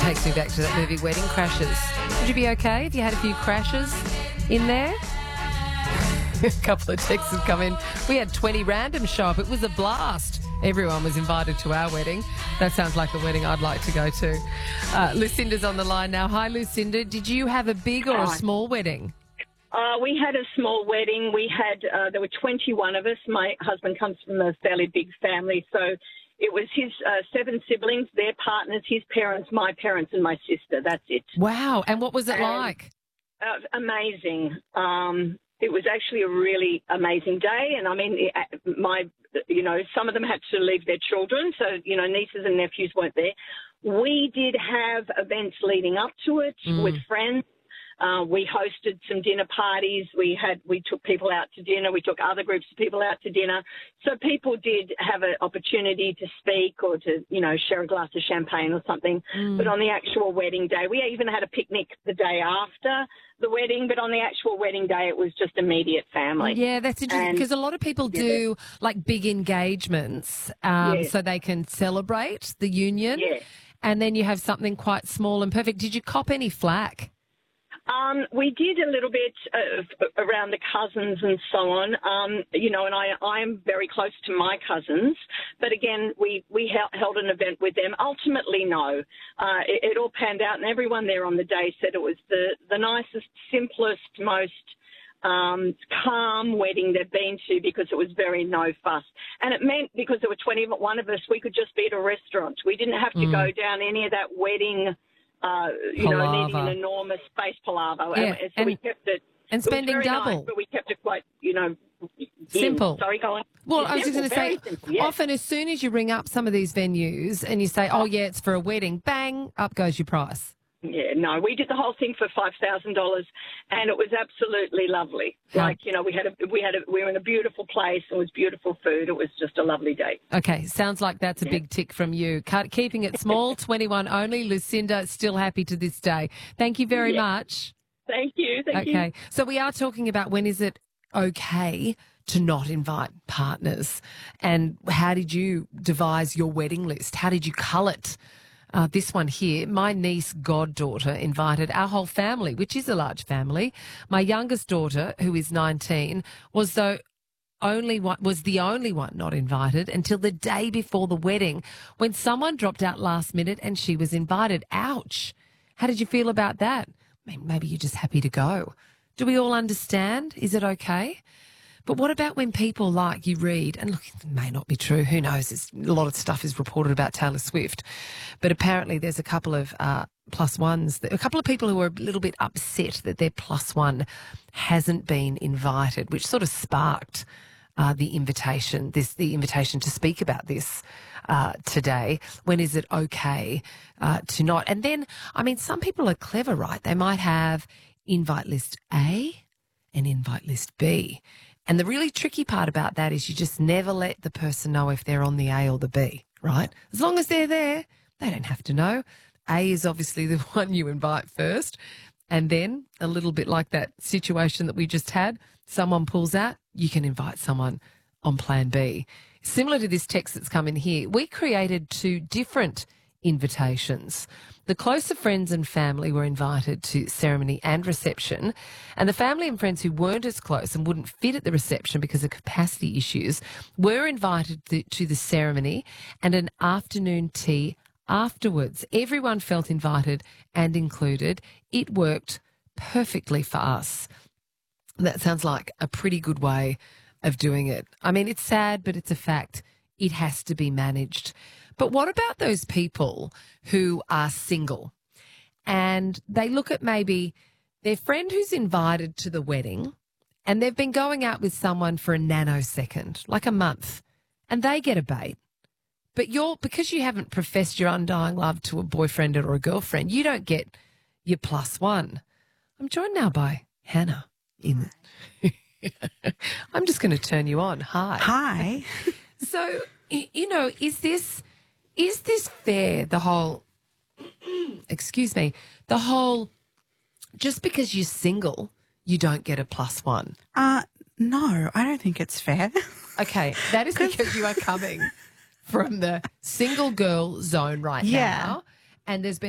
Takes me back to that movie Wedding Crashers. Would you be okay if you had a few crashes in there? A couple of texts have come in. We had 20 random show up. It was a blast. Everyone was invited to our wedding. That sounds like a wedding I'd like to go to. Lucinda's on the line now. Hi, Lucinda. Did you have a big or a small wedding? We had a small wedding. We had there were 21 of us. My husband comes from a fairly big family, so it was his 7 siblings, their partners, his parents, my parents, and my sister. That's it. Wow. And what was it like? Amazing. It was actually a really amazing day, and I mean, some of them had to leave their children, so nieces and nephews weren't there. We did have events leading up to it with friends. We hosted some dinner parties. We took people out to dinner. We took other groups of people out to dinner. So people did have an opportunity to speak or to, share a glass of champagne or something. But on the actual wedding day, we even had a picnic the day after the wedding. But on the actual wedding day, it was just immediate family. Yeah, that's interesting because a lot of people do like big engagements so they can celebrate the union. Yeah. And then you have something quite small and perfect. Did you cop any flack? We did a little bit around the cousins and so on, and I'm very close to my cousins. But again, we held an event with them. Ultimately, no. It all panned out, and everyone there on the day said it was the nicest, simplest, most calm wedding they've been to because it was very no fuss. And it meant because there were 21 of us, we could just be at a restaurant. We didn't have to go down any of that wedding needing an enormous space palaver. Yeah. So we kept it. And spending double. Nice, but we kept it quite, simple. Sorry, go on. Well, I was just going to say, simple, yeah. Often as soon as you ring up some of these venues and you say, oh, yeah, it's for a wedding, bang, up goes your price. Yeah, no, we did the whole thing for $5,000, and it was absolutely lovely. Yeah. We were in a beautiful place. It was beautiful food. It was just a lovely day. Okay, sounds like that's a big tick from you. Keeping it small, 21 only. Lucinda, still happy to this day. Thank you very much. Thank you. Thank you. Okay, so we are talking about when is it okay to not invite partners, and how did you devise your wedding list? How did you cull it? This one here, my niece goddaughter invited our whole family, which is a large family. My youngest daughter, who is 19, was the only one not invited until the day before the wedding when someone dropped out last minute and she was invited. Ouch. How did you feel about that? I mean, maybe you're just happy to go. Do we all understand? Is it okay? But what about when people like you read, and look, it may not be true, who knows, a lot of stuff is reported about Taylor Swift, but apparently there's a couple of plus ones, a couple of people who are a little bit upset that their plus one hasn't been invited, which sort of sparked the invitation to speak about this today. When is it okay to not? And then, I mean, some people are clever, right? They might have invite list A and invite list B. And the really tricky part about that is you just never let the person know if they're on the A or the B, right? As long as they're there, they don't have to know. A is obviously the one you invite first. And then a little bit like that situation that we just had, someone pulls out, you can invite someone on plan B. Similar to this text that's come in here, we created 2 different invitations. The closer friends and family were invited to ceremony and reception, and the family and friends who weren't as close and wouldn't fit at the reception because of capacity issues were invited to the ceremony and an afternoon tea afterwards. Everyone felt invited and included. It worked perfectly for us. That sounds like a pretty good way of doing it. I mean, it's sad, but it's a fact. It has to be managed. But what about those people who are single and they look at maybe their friend who's invited to the wedding and they've been going out with someone for a nanosecond, like a month, and they get a bait. But because you haven't professed your undying love to a boyfriend or a girlfriend, you don't get your plus one. I'm joined now by Hannah. I'm just going to turn you on. Hi. Hi. So, is this fair, the whole, just because you're single, you don't get a plus one? No, I don't think it's fair. Okay, that is because you are coming from the single girl zone right now, and there's been